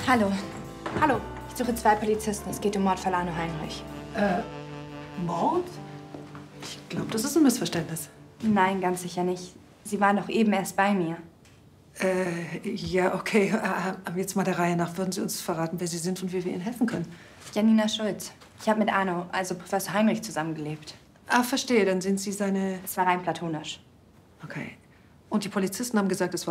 Hallo. Hallo. Ich suche 2 Polizisten. Es geht um Mord von Arno Heinrich. Mord? Ich glaube, das ist ein Missverständnis. Nein, ganz sicher nicht. Sie waren doch eben erst bei mir. Ja, okay. Jetzt mal der Reihe nach. Würden Sie uns verraten, wer Sie sind und wie wir Ihnen helfen können? Janina Schulz. Ich habe mit Arno, also Professor Heinrich, zusammengelebt. Ah, verstehe. Dann sind Sie seine... Es war rein platonisch. Okay. Und die Polizisten haben gesagt, es war